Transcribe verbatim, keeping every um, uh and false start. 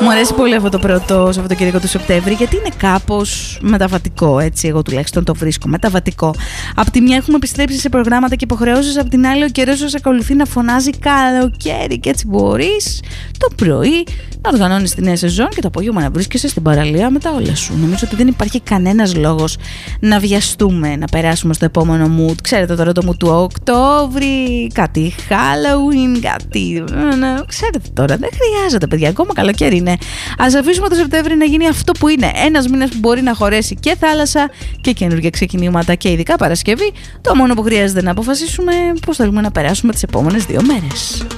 Μου αρέσει πολύ αυτό το πρώτο Σαββατοκύριακο του Σεπτέμβρη, γιατί είναι κάπως μεταβατικό, έτσι εγώ τουλάχιστον το βρίσκω μεταβατικό. Απ' τη μια έχουμε επιστρέψει σε προγράμματα και υποχρεώσεις, απ' την άλλη ο καιρός σας ακολουθεί να φωνάζει καλοκαίρι και έτσι μπορείς το πρωί να οργανώνεις τη νέα σεζόν και το απόγευμα να βρίσκεσαι στην παραλία με τα όλα σου. Νομίζω ότι δεν υπάρχει κανένας λόγος να βιαστούμε, να περάσουμε στο επόμενο mood. Ξέρετε τώρα το mood του Οκτώβρη, κάτι Halloween, κάτι... Ξέρετε τώρα, δεν χρειάζεται παιδιά, ακόμα καλοκαίρι είναι. Ας αφήσουμε το Σεπτέμβρη να γίνει αυτό που είναι. Ένας μήνας που μπορεί να χωρέσει και θάλασσα και καινούργια ξεκινήματα και ειδικά Παρασκευή. Το μόνο που χρειάζεται να αποφασίσουμε πώς θέλουμε να περάσουμε τις επόμενες δύο μέρες.